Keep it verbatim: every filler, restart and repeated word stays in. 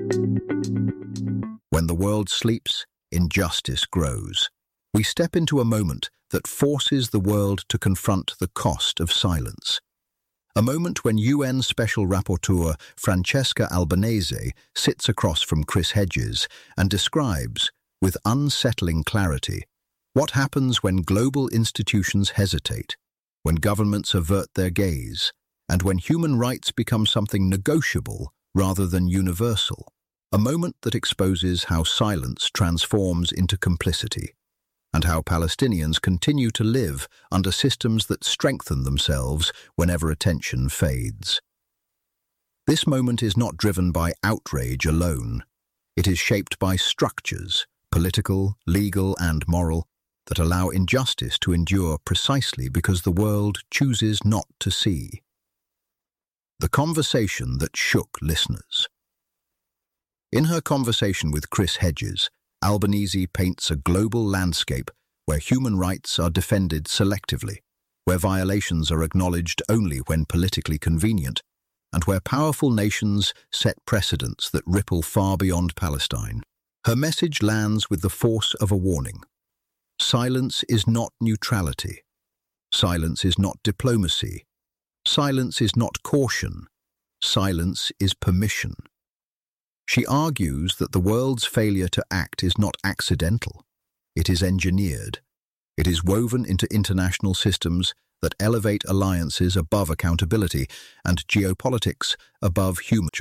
When the world sleeps, injustice grows. We step into a moment that forces the world to confront the cost of silence. A moment when U N Special Rapporteur Francesca Albanese sits across from Chris Hedges and describes, with unsettling clarity, what happens when global institutions hesitate, when governments avert their gaze, and when human rights become something negotiable rather than universal. A moment that exposes how silence transforms into complicity, and how Palestinians continue to live under systems that strengthen themselves whenever attention fades. This moment is not driven by outrage alone. It is shaped by structures, political, legal, and moral, that allow injustice to endure precisely because the world chooses not to see. The conversation that shook listeners. In her conversation with Chris Hedges, Albanese paints a global landscape where human rights are defended selectively, where violations are acknowledged only when politically convenient, and where powerful nations set precedents that ripple far beyond Palestine. Her message lands with the force of a warning. Silence is not neutrality. Silence is not diplomacy. Silence is not caution. Silence is permission. She argues that the world's failure to act is not accidental. It is engineered. It is woven into international systems that elevate alliances above accountability and geopolitics above human